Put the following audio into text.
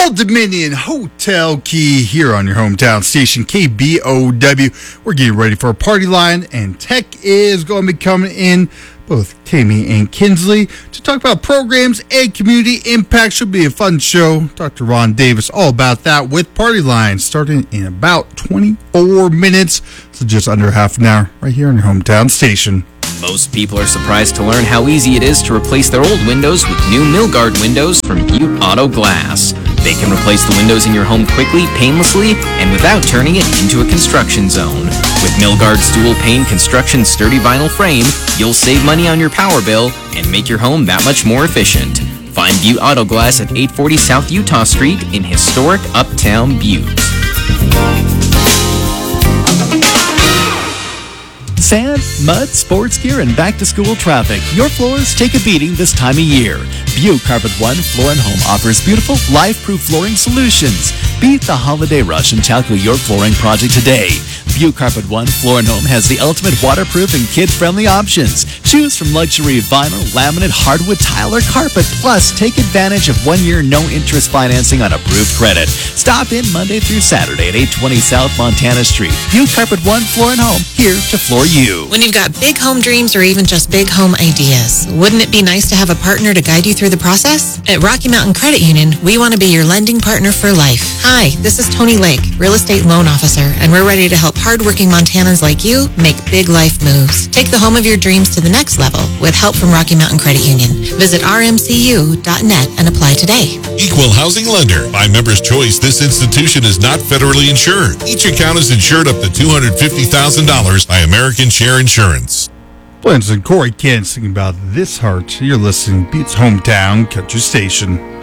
Old Dominion Hotel Key here on your hometown station, KBOW. We're getting ready for a party line, and Tech is going to be coming in, both Tammy and Kinsley, to talk about programs and community impact. Should be a fun show. Dr. Ron Davis, all about that with Party Line, starting in about 24 minutes, so just under half an hour, right here on your hometown station. Most people are surprised to learn how easy it is to replace their old windows with new Milgard windows from Butte Auto Glass. They can replace the windows in your home quickly, painlessly, and without turning it into a construction zone. With Milgard's dual-pane construction sturdy vinyl frame, you'll save money on your power bill and make your home that much more efficient. Find Butte Auto Glass at 840 South Utah Street in historic Uptown Butte. Sand, mud, sports gear, and back-to-school traffic. Your floors take a beating this time of year. Butte Carpet One Floor & Home offers beautiful, life-proof flooring solutions. Beat the holiday rush and tackle your flooring project today. Butte Carpet One Floor & Home has the ultimate waterproof and kid-friendly options. Choose from luxury vinyl, laminate, hardwood, tile, or carpet. Plus, take advantage of 1-year no-interest financing on approved credit. Stop in Monday through Saturday at 820 South Montana Street. Butte Carpet One Floor & Home, here to floor you. When you've got big home dreams or even just big home ideas, wouldn't it be nice to have a partner to guide you through the process? At Rocky Mountain Credit Union, we want to be your lending partner for life. Hi, this is Tony Lake, Real Estate Loan Officer, and we're ready to help hardworking Montanans like you make big life moves. Take the home of your dreams to the next level with help from Rocky Mountain Credit Union. Visit rmcu.net and apply today. Equal Housing Lender. By Members' Choice, this institution is not federally insured. Each account is insured up to $250,000 by American Share Insurance. Blends and Corey Kent singing about This Heart. You're listening to Butte's hometown country station.